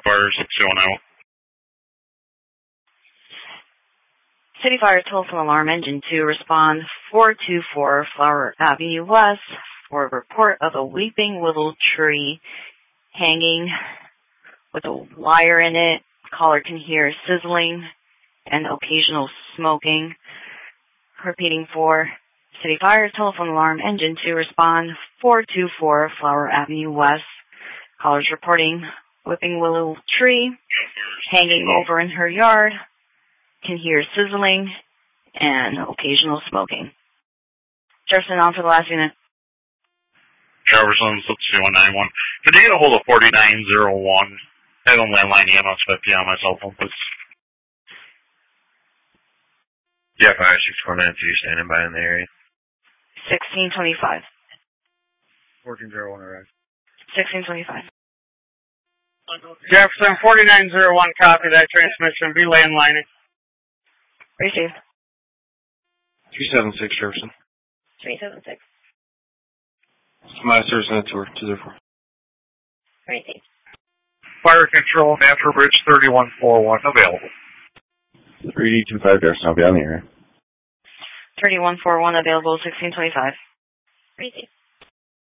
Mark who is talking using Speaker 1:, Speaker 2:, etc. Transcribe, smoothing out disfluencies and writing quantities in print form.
Speaker 1: Fire 6219.
Speaker 2: City Fire telephone alarm engine 2, respond 424 Flower Avenue West for a report of a weeping willow tree hanging with a wire in it. Caller can hear sizzling and occasional smoking. Repeating for City Fire telephone alarm engine 2, respond 424 Flower Avenue West. Caller's reporting whipping willow tree hanging over in her yard. Can hear sizzling and occasional smoking. Jefferson on for the last unit.
Speaker 1: Jefferson 6191. Can you get a hold of 4901? I have a landline EMS 50 on my cell phone, please.
Speaker 3: Yeah, 5649 standing by in the area.
Speaker 2: 1625.
Speaker 3: 1401 arrived.
Speaker 2: 1625.
Speaker 4: Jefferson 4901, copy that transmission. Be landlining.
Speaker 2: Received.
Speaker 3: 376 Jefferson.
Speaker 2: 376.
Speaker 3: My service on the tour, 204.
Speaker 2: Received.
Speaker 1: Fire control, Natural Bridge 3141, available.
Speaker 3: 3D25 Jefferson, I'll be on the area.
Speaker 2: 3141 available, 1625. Received.